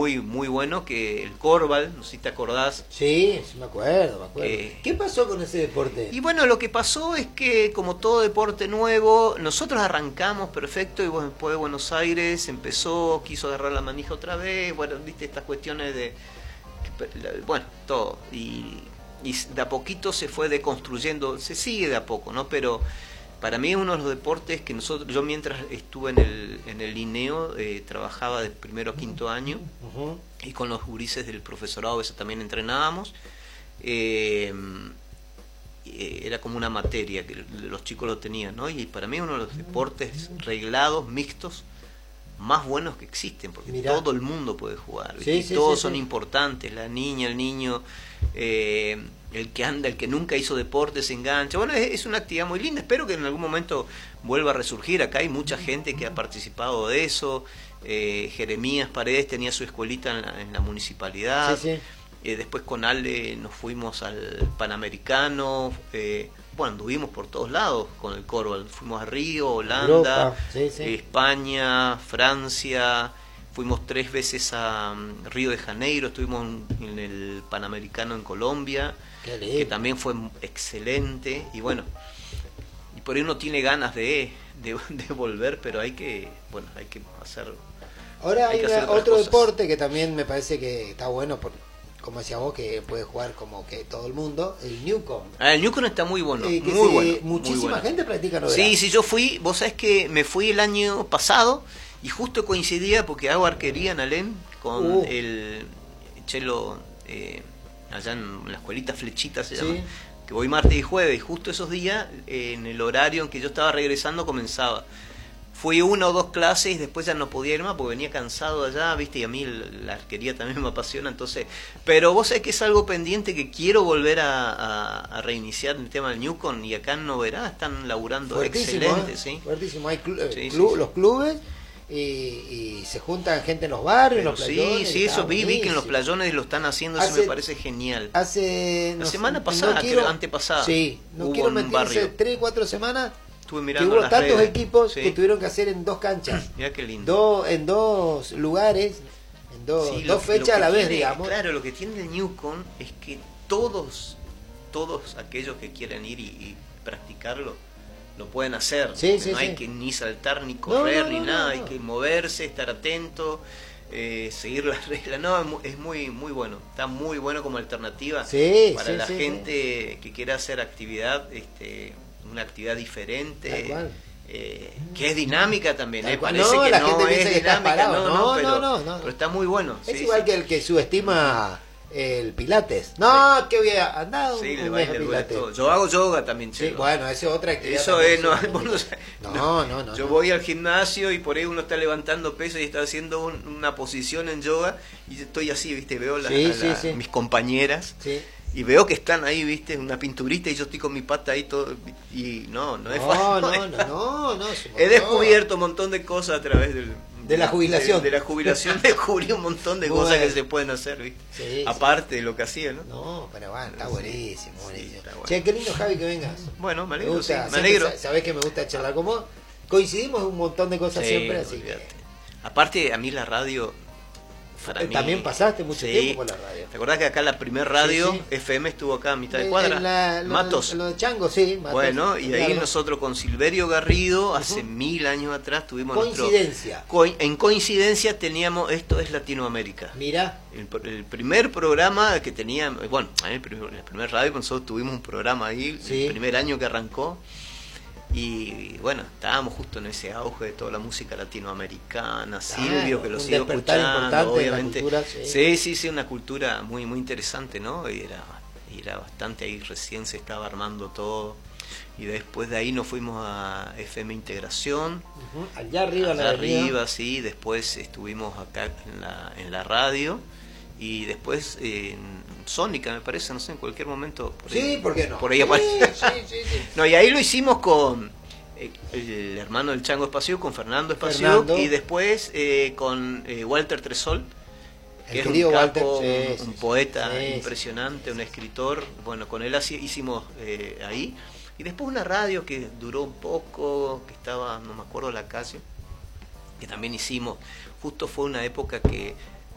muy muy bueno, que el Corval, no sé si te acordás. Sí, sí me acuerdo. ¿Qué pasó con ese deporte? Y bueno, lo que pasó es que, como todo deporte nuevo, nosotros arrancamos perfecto, y bueno, después de Buenos Aires quiso agarrar la manija otra vez, bueno, viste estas cuestiones de, bueno, todo, y de a poquito se fue deconstruyendo, se sigue de a poco, ¿no? Pero para mí es uno de los deportes que yo mientras estuve en el Linneo, trabajaba de primero a quinto año, y con los gurises del profesorado a veces también entrenábamos. Era como una materia que los chicos lo tenían, ¿no? Y para mí es uno de los deportes reglados, mixtos, más buenos que existen, porque Mirá. todo el mundo puede jugar, sí, todos sí, son sí. importantes, la niña, el niño, el que anda, el que nunca hizo deporte se engancha. Bueno, es una actividad muy linda, espero que en algún momento vuelva a resurgir. Acá hay mucha gente que ha participado de eso. Jeremías Paredes tenía su escuelita en la municipalidad. Sí, sí. Después con Ale nos fuimos al Panamericano, bueno, anduvimos por todos lados con el Corval, fuimos a Río, Holanda, Europa, sí, sí. España, Francia, fuimos 3 veces a Río de Janeiro, estuvimos en el Panamericano en Colombia, que también fue excelente, y bueno, y por ahí uno tiene ganas de volver, pero hay que hacer. Ahora hay hacer otro cosas. deporte que también me parece que está bueno, como decías vos, que puede jugar como que todo el mundo, el Newcomb. El Newcomb está muy bueno, Que muy bueno. Muchísima muy bueno. gente practica, ¿no? Sí, yo fui, vos sabés que me fui el año pasado y justo coincidía porque hago arquería en Alem con el Chelo, allá en la escuelita Flechita se llama, que voy martes y jueves, y justo esos días, en el horario en que yo estaba regresando, comenzaba. Fui 1 o 2 clases y después ya no podía ir más porque venía cansado allá, viste, y a mí la arquería también me apasiona, entonces, pero vos sabés que es algo pendiente que quiero volver a reiniciar el tema del Newcomb, y acá en Noverá están laburando fuertísimo, excelente, ¿sí? Fuertísimo, hay Sí. los clubes y se juntan gente en los barrios, en los playones. Sí, eso vi que en los playones lo están haciendo, eso me parece genial. La semana pasada, creo, antepasada, sí, no hubo quiero un meterse barrio. 3, 4 semanas. Estuve Que mirando hubo las tantos redes. equipos Sí. que tuvieron que hacer en 2 canchas. Mirá qué lindo. En 2 lugares, en dos Sí, fechas a la vez, digamos. Claro, lo que tiene el Newcomb es que todos aquellos que quieran ir y practicarlo, lo pueden hacer. No hay que ni saltar, ni correr, ni nada. Hay que moverse, estar atento, seguir las reglas. No, es muy muy bueno. Está muy bueno como alternativa para la gente que quiera hacer actividad, una actividad diferente. Que es dinámica también, parece que la no gente es piensa que está dinámica, parado. pero está muy bueno. Es igual que el que subestima el pilates. No, que voy a andar le baila todo. Yo hago yoga también, sí, bueno, esa es otra actividad. Eso es, no. Yo voy al gimnasio y por ahí uno está levantando peso y está haciendo una posición en yoga y estoy así, viste, veo mis compañeras. Sí. Y veo que están ahí, viste, una pinturita, y yo estoy con mi pata ahí todo, y no es fácil. No. He descubierto un montón de cosas a través de la jubilación. De la jubilación descubrí un montón de cosas que se pueden hacer, viste. Sí, aparte de lo que hacía, ¿no? No, pero bueno, está buenísimo. Sí, está bueno. Che, qué lindo, Javi, que vengas. Bueno, me alegro, gusta, me alegro. Sabés que me gusta charlar con vos. Coincidimos en un montón de cosas siempre, así olvídate. que... Aparte, a mí la radio... También pasaste mucho tiempo por la radio. ¿Te acordás que acá la primer radio Sí. FM estuvo acá a mitad de cuadra? Matos. Lo de Chango, sí. Matos, bueno, y ahí claro. Nosotros con Silverio Garrido, hace 1000 años atrás, tuvimos coincidencia. En coincidencia teníamos Esto es Latinoamérica. Mira. El primer programa que teníamos, bueno, el primer radio, nosotros tuvimos un programa ahí, el primer año que arrancó. Y bueno, estábamos justo en ese auge de toda la música latinoamericana, Silvio, que lo sigo escuchando, obviamente. Cultura, sí, una cultura muy muy interesante, ¿no? Y era bastante ahí, recién se estaba armando todo. Y después de ahí nos fuimos a FM Integración. Allá arriba, sí, después estuvimos acá en la radio. Y después en Sónica, me parece, no sé, en cualquier momento. ¿por qué no? Por ahí aparece. Sí. No, y ahí lo hicimos con el hermano del Chango Espacio, con Fernando Espacio, y después con Walter Tresol, que es un capo, un poeta impresionante, un escritor. Bueno, con él hicimos ahí. Y después una radio que duró un poco, que estaba, no me acuerdo la calle, que también hicimos. Justo fue una época que